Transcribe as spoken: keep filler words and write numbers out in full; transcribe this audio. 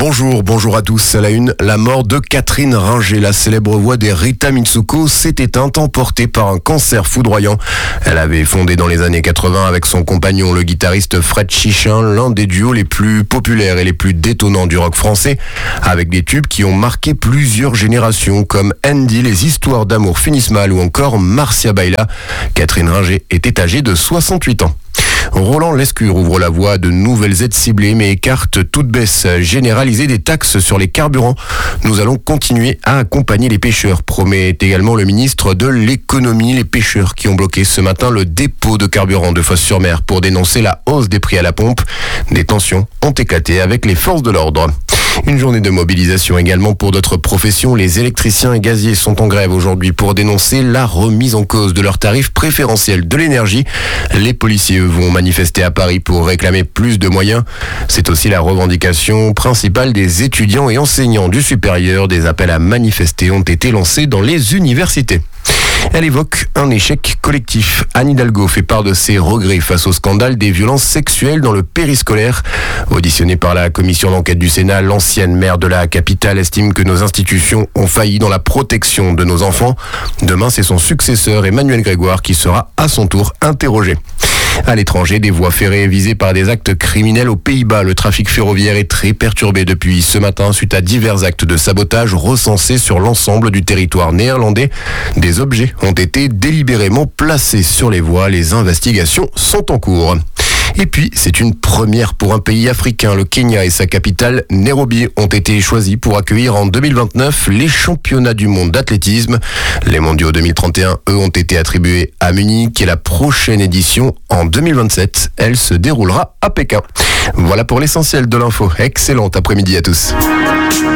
Bonjour, bonjour à tous. À la une, la mort de Catherine Ringer, la célèbre voix des Rita Mitsouko, s'est éteinte emportée par un cancer foudroyant. Elle avait fondé dans les années quatre-vingts avec son compagnon, le guitariste Fred Chichin, l'un des duos les plus populaires et les plus détonnants du rock français, avec des tubes qui ont marqué plusieurs générations comme Andy, Les histoires d'amour finissent mal ou encore Marcia Baila. Catherine Ringer était âgée de soixante-huit ans. Roland Lescure ouvre la voie à de nouvelles aides ciblées mais écarte toute baisse généralisée des taxes sur les carburants. Nous allons continuer à accompagner les pêcheurs, promet également le ministre de l'économie. Les pêcheurs qui ont bloqué ce matin le dépôt de carburant de Fos-sur-Mer pour dénoncer la hausse des prix à la pompe. Des tensions ont éclaté avec les forces de l'ordre. Une journée de mobilisation également pour d'autres professions. Les électriciens et gaziers sont en grève aujourd'hui pour dénoncer la remise en cause de leurs tarifs préférentiels de l'énergie. Les policiers, eux, vont manifester à Paris pour réclamer plus de moyens. C'est aussi la revendication principale des étudiants et enseignants du supérieur. Des appels à manifester ont été lancés dans les universités. Elle évoque un échec collectif. Anne Hidalgo fait part de ses regrets face au scandale des violences sexuelles dans le périscolaire. Auditionnée par la commission d'enquête du Sénat, l'ancienne maire de la capitale estime que nos institutions ont failli dans la protection de nos enfants. Demain, c'est son successeur Emmanuel Grégoire qui sera à son tour interrogé. À l'étranger, des voies ferrées visées par des actes criminels aux Pays-Bas. Le trafic ferroviaire est très perturbé depuis ce matin suite à divers actes de sabotage recensés sur l'ensemble du territoire néerlandais. Des objets ont été délibérément placés sur les voies. Les investigations sont en cours. Et puis, c'est une première pour un pays africain. Le Kenya et sa capitale, Nairobi, ont été choisis pour accueillir en deux mille vingt-neuf les championnats du monde d'athlétisme. Les mondiaux deux mille trente et un, eux, ont été attribués à Munich et la prochaine édition, en deux mille vingt-sept, elle se déroulera à Pékin. Voilà pour l'essentiel de l'info. Excellent après-midi à tous.